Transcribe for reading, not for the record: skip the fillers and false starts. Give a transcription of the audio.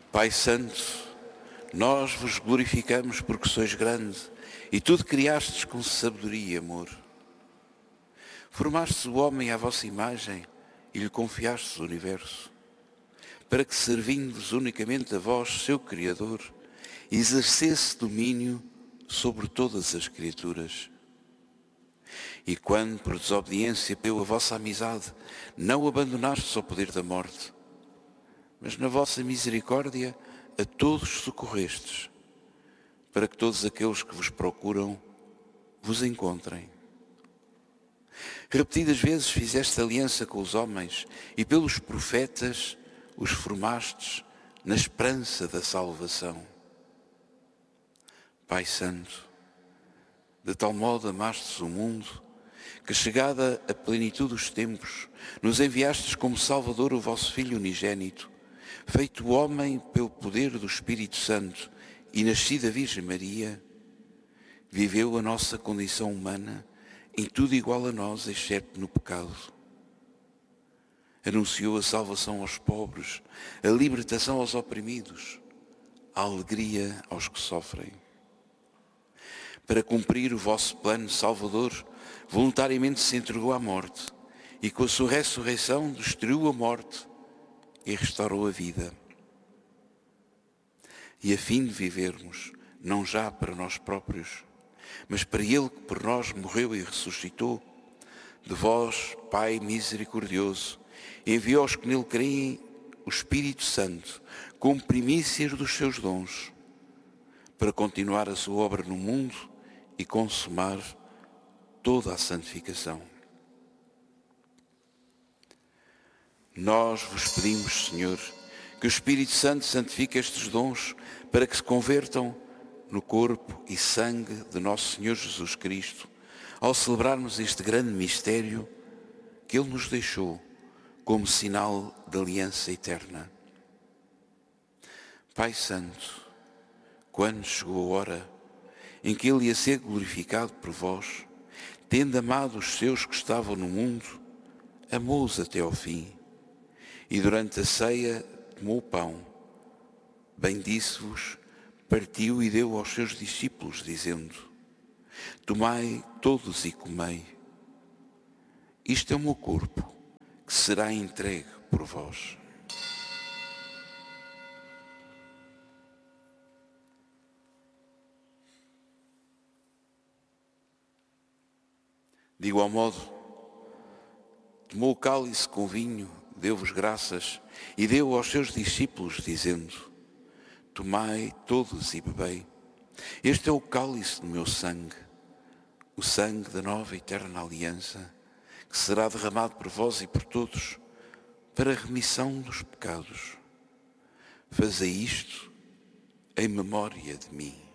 Pai Santo, nós vos glorificamos porque sois grande e tudo criastes com sabedoria e amor. Formastes o homem à vossa imagem e lhe confiastes o universo, para que, servindo-vos unicamente a vós, seu Criador, exercesse domínio sobre todas as criaturas. E quando, por desobediência, perdeu a vossa amizade, não o abandonastes ao poder da morte, mas na vossa misericórdia a todos socorrestes, para que todos aqueles que vos procuram vos encontrem. Repetidas vezes fizeste aliança com os homens e pelos profetas os formastes na esperança da salvação. Pai Santo, de tal modo amastes o mundo, que chegada a plenitude dos tempos, nos enviastes como Salvador o vosso Filho unigênito, feito homem pelo poder do Espírito Santo e nascido da Virgem Maria, viveu a nossa condição humana em tudo igual a nós, exceto no pecado. Anunciou a salvação aos pobres, a libertação aos oprimidos, a alegria aos que sofrem. Para cumprir o vosso plano salvador, voluntariamente se entregou à morte e com a sua ressurreição destruiu a morte e restaurou a vida. E a fim de vivermos, não já para nós próprios, mas para Ele que por nós morreu e ressuscitou, de vós, Pai misericordioso, enviou aos que nele creem o Espírito Santo, como primícias dos seus dons, para continuar a sua obra no mundo e consumar toda a santificação. Nós vos pedimos, Senhor, que o Espírito Santo santifique estes dons para que se convertam no corpo e sangue de nosso Senhor Jesus Cristo, ao celebrarmos este grande mistério que Ele nos deixou como sinal de aliança eterna. Pai Santo, quando chegou a hora em que Ele ia ser glorificado por vós, tendo amado os seus que estavam no mundo, amou-os até ao fim. E durante a ceia tomou o pão, bendisse-vos, partiu e deu aos seus discípulos, dizendo: tomai todos e comei. Isto é o meu corpo, que será entregue por vós. De igual modo, tomou o cálice com vinho, deu-vos graças e deu aos seus discípulos, dizendo: tomai todos e bebei. Este é o cálice do meu sangue, o sangue da nova e eterna aliança, que será derramado por vós e por todos, para a remissão dos pecados. Fazei isto em memória de mim.